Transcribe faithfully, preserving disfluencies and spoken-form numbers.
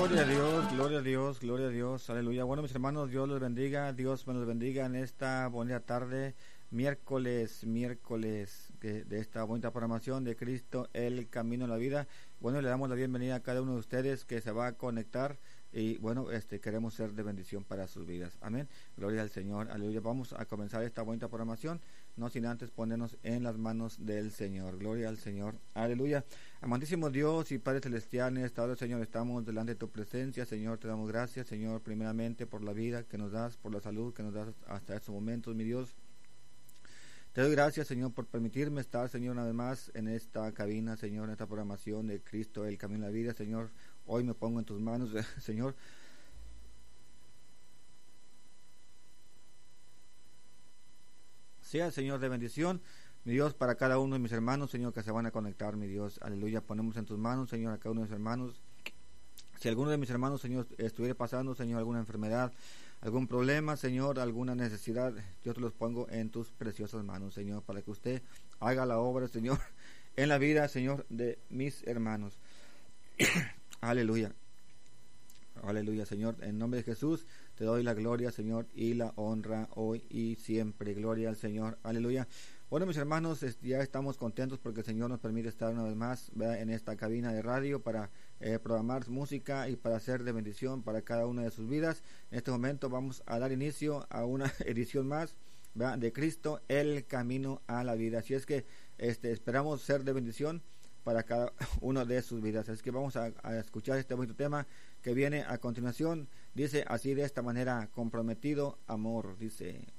Gloria a Dios, gloria a Dios, gloria a Dios, aleluya. Bueno, mis hermanos, Dios los bendiga, Dios me los bendiga en esta bonita tarde, miércoles, miércoles de, de esta bonita programación de Cristo, el camino a la vida. Bueno, le damos la bienvenida a cada uno de ustedes que se va a conectar y bueno, este queremos ser de bendición para sus vidas. Amén. Gloria al Señor, aleluya. Vamos a comenzar esta bonita programación, no sin antes ponernos en las manos del Señor. Gloria al Señor, aleluya. Amantísimo Dios y Padre Celestial, en esta hora, Señor, estamos delante de tu presencia. Señor, te damos gracias, Señor, primeramente por la vida que nos das, por la salud que nos das hasta estos momentos, mi Dios. Te doy gracias, Señor, por permitirme estar, Señor, una vez más en esta cabina, Señor, en esta programación de Cristo, el camino a la vida. Señor, hoy me pongo en tus manos, Señor. Sea, Señor, de bendición, mi Dios, para cada uno de mis hermanos, Señor, que se van a conectar, mi Dios, aleluya. Ponemos en tus manos, Señor, a cada uno de mis hermanos. Si alguno de mis hermanos, Señor, estuviera pasando, Señor, alguna enfermedad, algún problema, Señor, alguna necesidad, yo te los pongo en tus preciosas manos, Señor, para que usted haga la obra, Señor, en la vida, Señor, de mis hermanos. Aleluya. Aleluya, Señor, en nombre de Jesús te doy la gloria, Señor, y la honra hoy y siempre. Gloria al Señor, aleluya. Bueno, mis hermanos, ya estamos contentos porque el Señor nos permite estar una vez más, ¿verdad?, en esta cabina de radio para eh, programar música y para hacer de bendición para cada una de sus vidas. En este momento vamos a dar inicio a una edición más, ¿verdad?, de Cristo, el camino a la vida. Así es que este, esperamos ser de bendición para cada uno de sus vidas. Es que vamos a, a escuchar este bonito tema que viene a continuación. Dice así, de esta manera: comprometido amor. Dice: